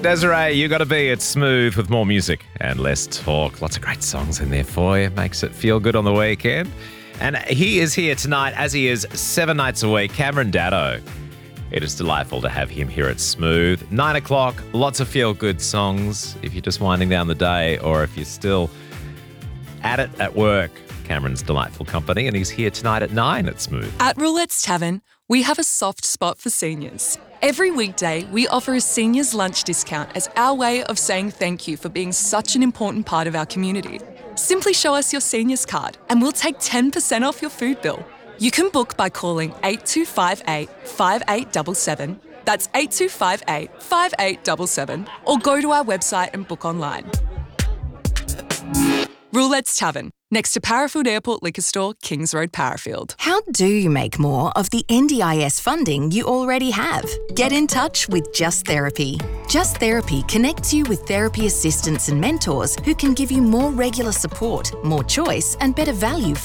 Desiree, you got to be at Smooth with more music and less talk. Lots of great songs in there for you. Makes it feel good on the weekend. And he is here tonight, as he is 7 nights a week, Cameron Daddo. It is delightful to have him here at Smooth. 9 o'clock, lots of feel-good songs if you're just winding down the day or if you're still at it at work. Cameron's delightful company, and he's here tonight at 9 at Smooth. At Roulette's Tavern, we have a soft spot for seniors. Every weekday, we offer a seniors lunch discount as our way of saying thank you for being such an important part of our community. Simply show us your seniors card and we'll take 10% off your food bill. You can book by calling 8258 5877. That's 8258 5877, or go to our website and book online. Roulette's Tavern, next to Parafield Airport Liquor Store, Kings Road, Parafield. How do you make more of the NDIS funding you already have? Get in touch with Just Therapy. Just Therapy connects you with therapy assistants and mentors who can give you more regular support, more choice, and better value